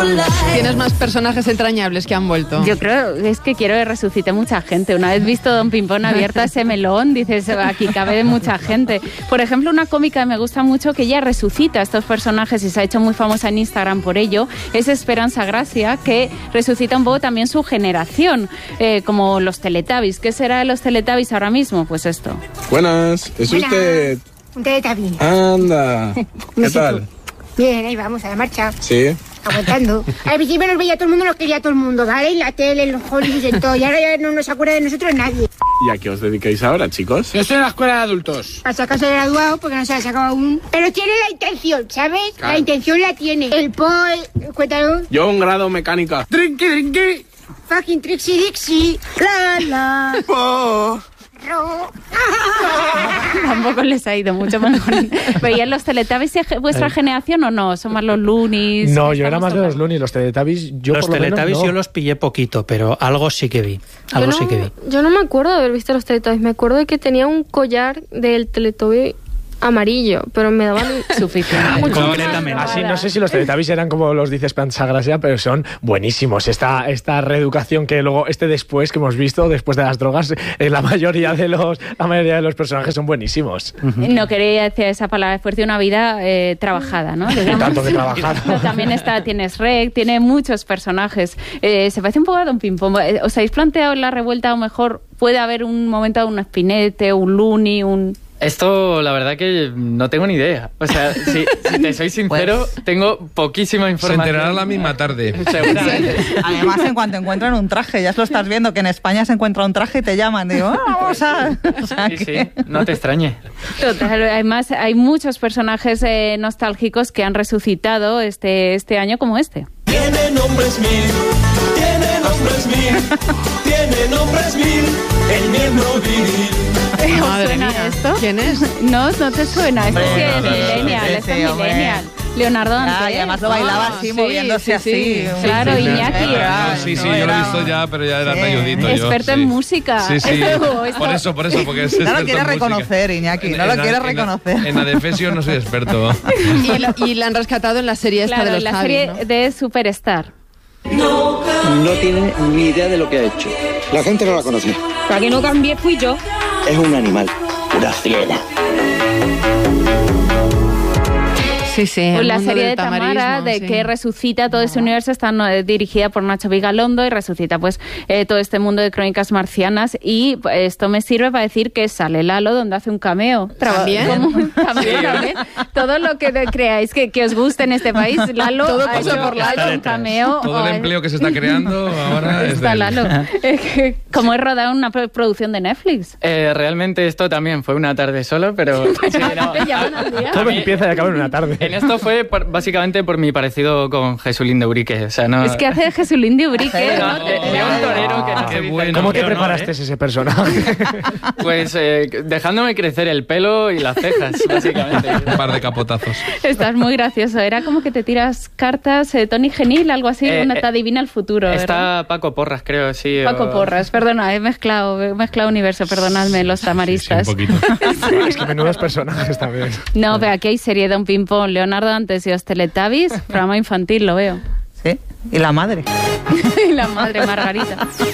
¿Tienes más personajes entrañables que han vuelto? Yo creo, es que quiero que resucite mucha gente. Una vez visto Don Pimpón abierto ese melón, dices, aquí cabe mucha gente. Por ejemplo, una cómica que me gusta mucho, que ella resucita a estos personajes y se ha hecho muy famosa en Instagram por ello, es Esperanza Gracia, que resucita un poco también su generación, como los Teletubbies. ¿Qué será de los Teletubbies ahora mismo? Pues esto. Buenas, ¿es usted? Un Teletubby. Anda, ¿qué tal? Bien, ahí vamos, a la marcha. Sí. Aguantando. Al principio nos veía todo el mundo, nos quería todo el mundo, ¿vale? En la tele, en los Hollywood, en todo. Y ahora ya no nos acuerda de nosotros nadie. ¿Y a qué os dedicáis ahora, chicos? Yo estoy en la escuela de adultos. A sacarse de graduado porque no se ha sacado aún. Pero tiene la intención, ¿sabes? Claro. La intención la tiene. El cuéntalo. Yo un grado mecánica. Drinky, drinky. Fucking Trixie Dixie. La. Po. Tampoco les ha ido mucho mejor. ¿Veían los Teletubbies vuestra generación o no? ¿Son más los Loonies? No, yo era más de los Loonies. Los Teletubbies, los Teletubbies yo los pillé poquito, pero algo sí que vi. Yo no me acuerdo de haber visto los Teletubbies. Me acuerdo de que tenía un collar del Teletubby amarillo, pero me daban suficiente. Concretamente. Así, no sé si los Teletubbies eran como los dice Esperanza Gracia, pero son buenísimos. Esta reeducación que luego, después que hemos visto, después de las drogas, la mayoría de los personajes son buenísimos. No quería decir esa palabra, después de una vida trabajada, ¿no? Digamos. Tanto que trabajado. También tienes Rec, tiene muchos personajes. Se parece un poco a Don Pimpón. ¿Os habéis planteado en la revuelta, o mejor puede haber un momento de un Spinette, un Looney, un... Esto, la verdad que no tengo ni idea. O sea, si te soy sincero, tengo poquísima información. Se enterará la misma tarde. Seguramente. Además, en cuanto encuentran un traje, ya lo estás viendo, que en España se encuentra un traje y te llaman. Digo, vamos a... O sea, sí, no te extrañe. Total, además hay muchos personajes nostálgicos que han resucitado este año como este. Tiene nombres mil, tiene nombres mil, tiene nombres mil, el miembro viril. Madre mía, esto? ¿Quién es? No te suena. Esto sí es millennial, esto es millennial. Leonardo Dante. Y además lo bailaba así, moviéndose así. Claro, Iñaki. Sí, yo lo he visto ya, pero ya era talludito. Experto en música. Sí. Por eso, porque es no lo quiere reconocer, Iñaki, no lo quiere reconocer. En Adefesio no soy experto. Y la han rescatado en la serie esta de los la Javis, serie ¿no? de Superstar. No tiene ni idea de lo que ha hecho. La gente no la conoce. Para que no cambie fui yo. Es un animal, una fiera. Sí, Pues la serie de Tamara, que resucita todo ese universo, está dirigida por Nacho Vigalondo y resucita pues todo este mundo de crónicas marcianas. Y esto me sirve para decir que sale Lalo, donde hace un cameo. ¿También? También. Todo lo que creáis que os guste en este país, Lalo todo ha hecho un cameo. Todo el empleo que se está creando ahora es de Lalo. Como he rodado una producción de Netflix. Realmente esto también fue una tarde solo, pero... sí, no. Todo empieza y acaba en una tarde. En esto fue básicamente por mi parecido con Jesulín de Ubrique. O sea, no... Es que hace Jesulín de Ubrique. un torero que no se dice bueno. ¿Cómo te pero preparaste ese personaje? Pues dejándome crecer el pelo y las cejas, básicamente. Un par de capotazos. Estás muy gracioso. Era como que te tiras cartas, Tony Genil, algo así, una te adivina el futuro. Está ¿verdad? Paco Porras, creo, sí. Paco Porras, perdona, he mezclado universo, perdonadme los tamaristas. Sí, un poquito. Es que menudos personajes también. No, pero aquí hay serie de un ping-pong. Leonardo Dantes y los Teletubbies, programa infantil, lo veo. Sí, y la madre. Y la madre Margarita.